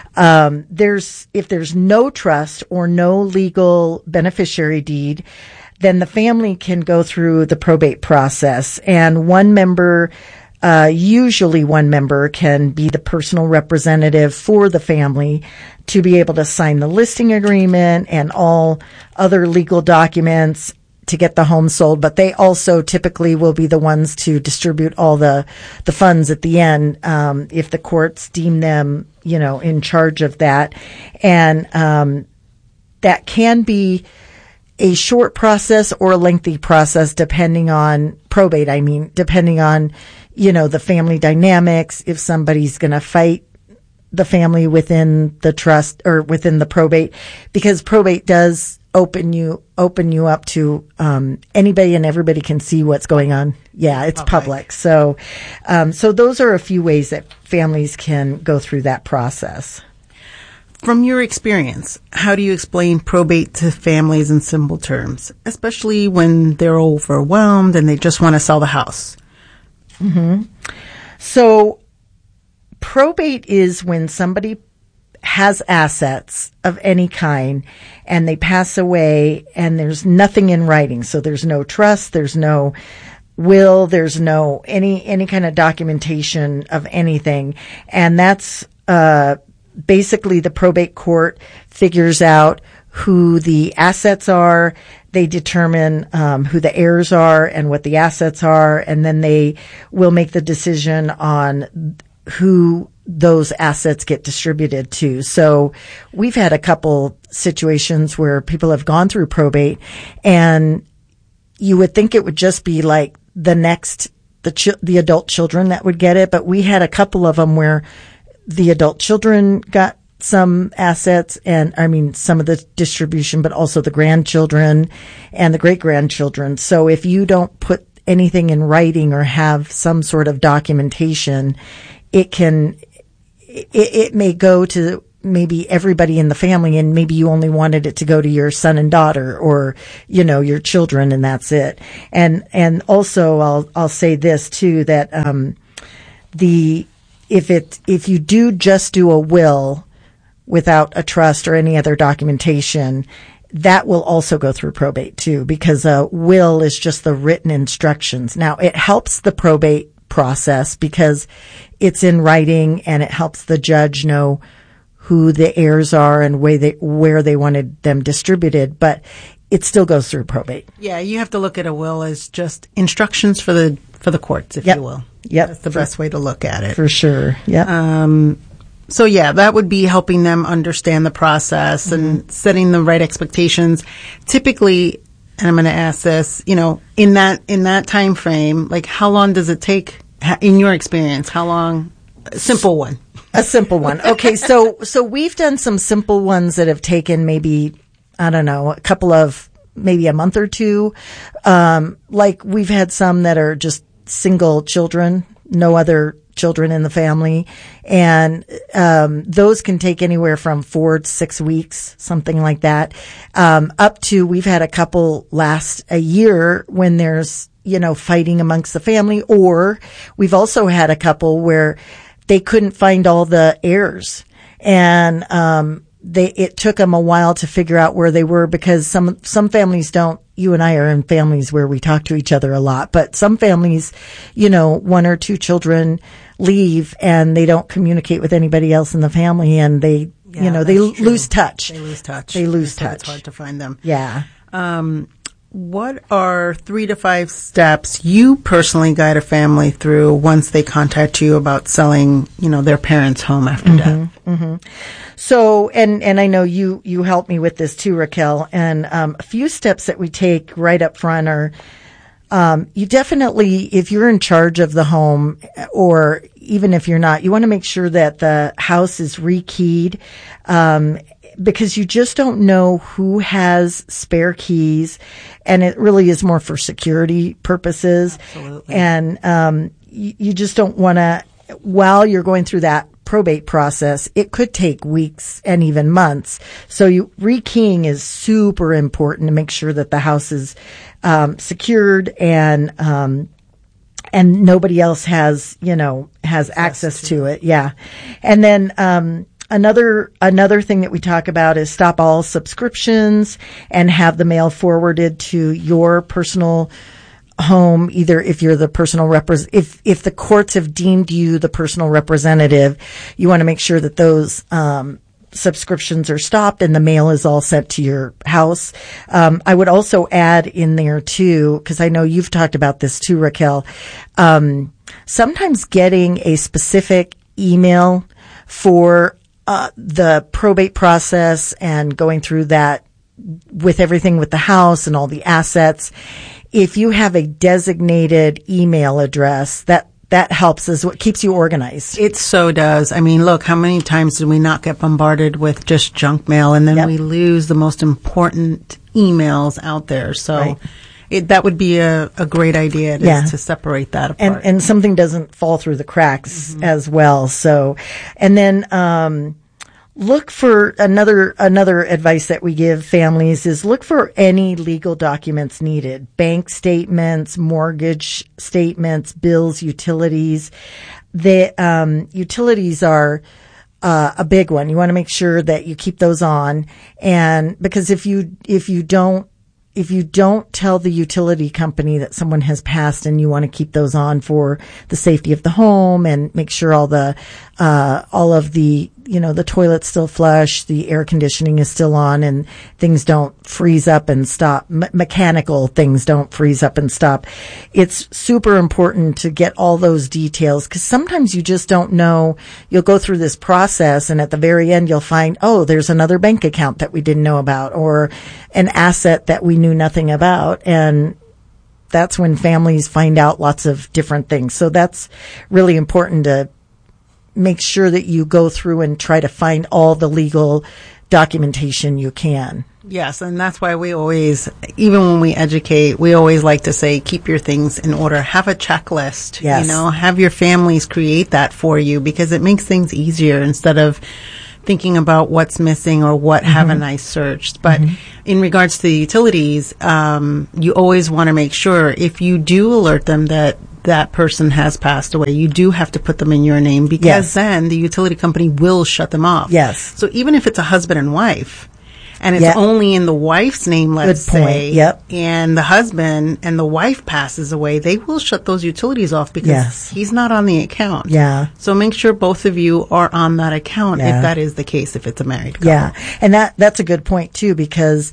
um, there's if there's no trust or no legal beneficiary deed, then the family can go through the probate process, and one member. Uh, usually one member can be the personal representative for the family to be able to sign the listing agreement and all other legal documents to get the home sold, but they also typically will be the ones to distribute all the, the funds at the end, um, if the courts deem them, you know, in charge of that. And, um, that can be a short process or a lengthy process depending on probate. I mean, depending on, you know, the family dynamics, if somebody's going to fight the family within the trust or within the probate, because probate does open you, open you up to, um, anybody and everybody can see what's going on. Yeah, it's public. public. So, um, so those are a few ways that families can go through that process. from your experience, how do you explain probate to families in simple terms, especially when they're overwhelmed and they just want to sell the house? Mm-hmm. So probate is when somebody has assets of any kind and they pass away and there's nothing in writing. So there's no trust, there's no will, there's no any any kind of documentation of anything. And that's uh basically the probate court figures out who the assets are. They determine um, who the heirs are and what the assets are, and then they will make the decision on who those assets get distributed to. So we've had a couple situations where people have gone through probate, and you would think it would just be like the next, the ch- the adult children that would get it, but we had a couple of them where the adult children got some assets, and I mean some of the distribution, but also the grandchildren and the great grandchildren. So if you don't put anything in writing or have some sort of documentation, it can, it, it may go to maybe everybody in the family, and maybe you only wanted it to go to your son and daughter, or, you know, your children, and that's it. And, and also I'll, I'll say this too, that, um, the, if it, if you do just do a will without a trust or any other documentation, that will also go through probate too, because a will is just the written instructions. Now, it helps the probate process because it's in writing, and it helps the judge know who the heirs are and where they, where they wanted them distributed, but it still goes through probate. Yeah, you have to look at a will as just instructions for the for the courts, if yep. you will. Yep. That's the for, best way to look at it. For sure. Yeah. Um, so yeah, that would be helping them understand the process mm-hmm. and setting the right expectations. Typically, and I'm going to ask this, you know, in that in that time frame, like how long does it take, in your experience? How long? A simple one. A simple one. Okay, so so we've done some simple ones that have taken maybe, I don't know, a couple of, maybe a month or two. Um, like we've had some that are just single children, no other children in the family. And, um, those can take anywhere from four to six weeks, something like that. Um, up to, we've had a couple last a year when there's, you know, fighting amongst the family, or we've also had a couple where they couldn't find all the heirs. And, um, they, it took them a while to figure out where they were, because some, some families don't, you and I are in families where we talk to each other a lot, but some families, you know, one or two children leave and they don't communicate with anybody else in the family, and they, yeah, you know, they l- lose touch. They lose touch. They lose so touch. It's hard to find them. Yeah. Um, what are three to five steps you personally guide a family through once they contact you about selling, you know, their parents' home after mm-hmm, death? Mm-hmm. So, and, and I know you, you help me with this too, Raquel, and, um, a few steps that we take right up front are, um, you definitely, if you're in charge of the home, or even if you're not, you want to make sure that the house is rekeyed, um, because you just don't know who has spare keys, and it really is more for security purposes. Absolutely. And, um, you, you just don't want to, while you're going through that probate process, it could take weeks and even months. So you, rekeying is super important to make sure that the house is, um, secured and, um, and nobody else has, you know, has access, access to, to it. Yeah. And then, um, Another, another thing that we talk about is stop all subscriptions and have the mail forwarded to your personal home, either if you're the personal repres, if, if the courts have deemed you the personal representative, you want to make sure that those, um, subscriptions are stopped and the mail is all sent to your house. Um, I would also add in there too, because I know you've talked about this too, Raquel, um, sometimes getting a specific email for Uh, the probate process and going through that with everything with the house and all the assets. If you have a designated email address, that, that helps as what keeps you organized. It so does. I mean, look, how many times did we not get bombarded with just junk mail, and then yep. we lose the most important emails out there? So right. It, that would be a, a great idea to, yeah. to separate that apart. And, and something doesn't fall through the cracks mm-hmm. as well. So, and then, um, look for another, another advice that we give families is look for any legal documents needed. Bank statements, mortgage statements, bills, utilities. The, um, utilities are, uh, a big one. You want to make sure that you keep those on. And because if you, if you don't, if you don't tell the utility company that someone has passed and you want to keep those on for the safety of the home and make sure all the, uh, all of the, you know, the toilet's still flush, the air conditioning is still on, and things don't freeze up and stop. Me- mechanical things don't freeze up and stop. It's super important to get all those details because sometimes you just don't know. You'll go through this process and at the very end you'll find, oh, there's another bank account that we didn't know about or an asset that we knew nothing about. And that's when families find out lots of different things. So that's really important to make sure that you go through and try to find all the legal documentation you can. Yes, and that's why we always, even when we educate, we always like to say, keep your things in order. Have a checklist. Yes. You know, have your families create that for you because it makes things easier instead of thinking about what's missing or what mm-hmm. haven't I searched. But mm-hmm. in regards to the utilities, um, you always want to make sure if you do alert them that that person has passed away, you do have to put them in your name because yes. then the utility company will shut them off. Yes. So even if it's a husband and wife, and it's yep. only in the wife's name, let's Good point. say, yep. and the husband and the wife passes away, they will shut those utilities off because yes. he's not on the account. Yeah. So make sure both of you are on that account yeah. if that is the case, if it's a married couple. Yeah. And that, that's a good point too because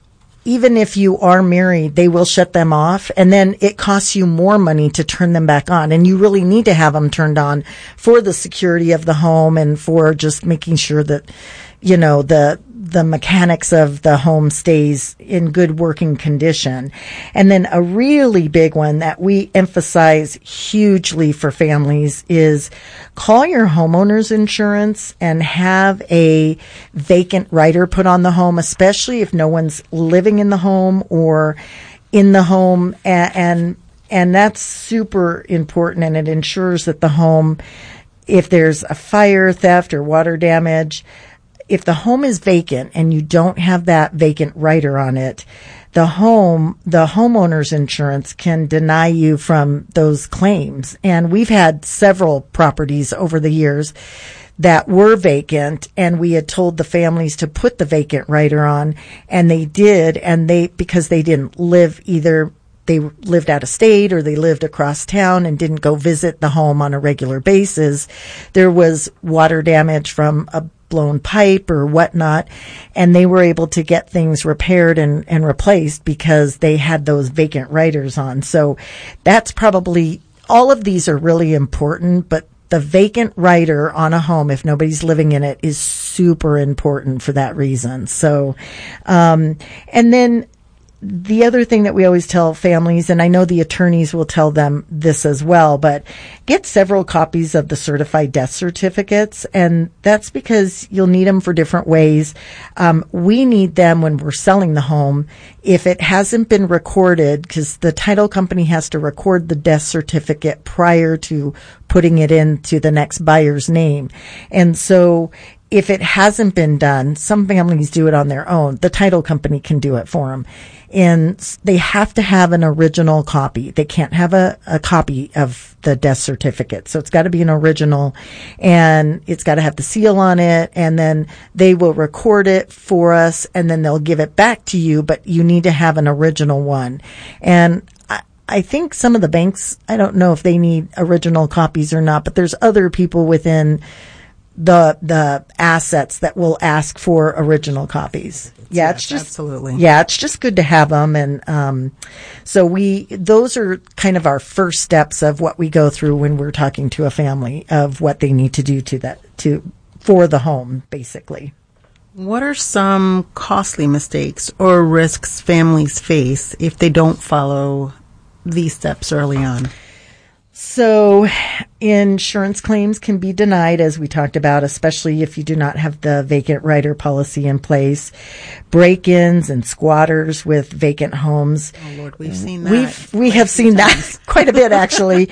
even if you are married, they will shut them off and then it costs you more money to turn them back on. And you really need to have them turned on for the security of the home and for just making sure that, you know, the, the mechanics of the home stays in good working condition. And then a really big one that we emphasize hugely for families is call your homeowner's insurance and have a vacant rider put on the home, especially if no one's living in the home or in the home. And, and, and that's super important. And it ensures that the home, if there's a fire, theft, or water damage, if the home is vacant and you don't have that vacant rider on it, the home, the homeowner's insurance can deny you from those claims. And we've had several properties over the years that were vacant and we had told the families to put the vacant rider on and they did. And they, because they didn't live either, they lived out of state or they lived across town and didn't go visit the home on a regular basis. There was water damage from a blown pipe or whatnot, and they were able to get things repaired and, and replaced because they had those vacant riders on. So that's probably, all of these are really important, but the vacant rider on a home, if nobody's living in it, is super important for that reason. So, um, and then the other thing that we always tell families, and I know the attorneys will tell them this as well, but get several copies of the certified death certificates. And that's because you'll need them for different ways. Um, we need them when we're selling the home. If it hasn't been recorded, because the title company has to record the death certificate prior to putting it into the next buyer's name. And so if it hasn't been done, some families do it on their own. The title company can do it for them. And they have to have an original copy. They can't have a, a copy of the death certificate. So it's got to be an original and it's got to have the seal on it. And then they will record it for us and then they'll give it back to you. But you need to have an original one. And I, I think some of the banks, I don't know if they need original copies or not, but there's other people within the the assets that will ask for original copies. Yeah, yes, it's just absolutely. Yeah, it's just good to have them, and um, so we those are kind of our first steps of what we go through when we're talking to a family of what they need to do to that to for the home, basically. What are some costly mistakes or risks families face if they don't follow these steps early on? So insurance claims can be denied, as we talked about, especially if you do not have the vacant rider policy in place. Break-ins and squatters with vacant homes. Oh, Lord, we've seen that. We've, we have seen that quite a bit, actually.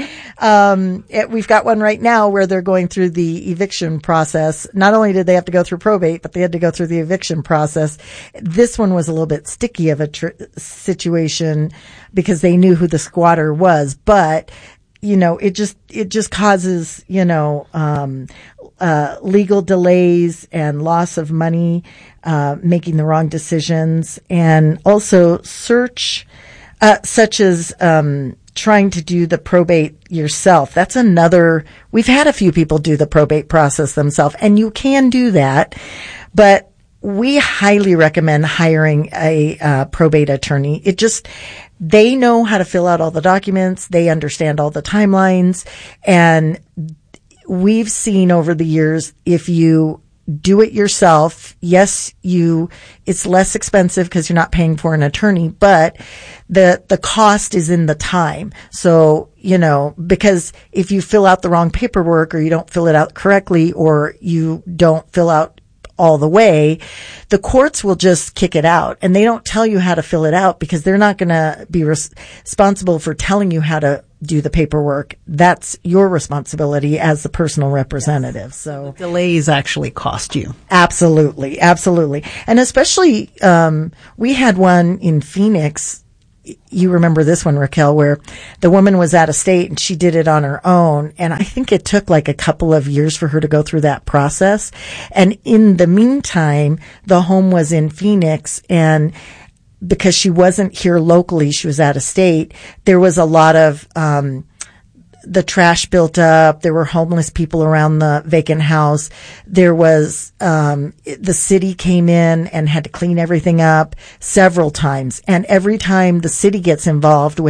um, it, we've got one right now where they're going through the eviction process. Not only did they have to go through probate, but they had to go through the eviction process. This one was a little bit sticky of a tr- situation because they knew who the squatter was, but you know, it just, it just causes, you know, um, uh, legal delays and loss of money, uh, making the wrong decisions, and also search, uh, such as, um, trying to do the probate yourself. That's another, we've had a few people do the probate process themselves, and you can do that, but we highly recommend hiring a, uh, probate attorney. It just, they know how to fill out all the documents. They understand all the timelines. And we've seen over the years, if you do it yourself, yes, you, it's less expensive because you're not paying for an attorney, but the, the cost is in the time. So, you know, because if you fill out the wrong paperwork or you don't fill it out correctly or you don't fill out all the way, the courts will just kick it out, and they don't tell you how to fill it out because they're not going to be res- responsible for telling you how to do the paperwork. That's your responsibility as the personal representative. So the delays actually cost you. Absolutely. Absolutely. And especially, um, we had one in Phoenix. You remember this one, Raquel, where the woman was out of state and she did it on her own. And I think it took like a couple of years for her to go through that process. And in the meantime, the home was in Phoenix, and because she wasn't here locally, she was out of state, there was a lot of, um, the trash built up. There were homeless people around the vacant house. There was, um, the city came in and had to clean everything up several times. And every time the city gets involved with